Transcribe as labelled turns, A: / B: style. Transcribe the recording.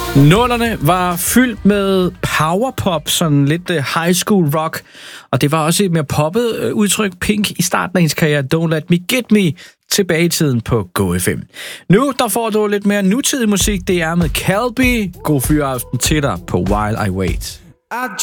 A: Nullerne var fyldt med powerpop, sådan lidt high school rock, og det var også et mere poppet udtryk. Pink i starten af hendes karriere, Don't Let Me Get Me, tilbage i tiden på GoFM. Nu der får du lidt mere nutidig musik, det er med Calbi. God fyraften til dig på While I Wait.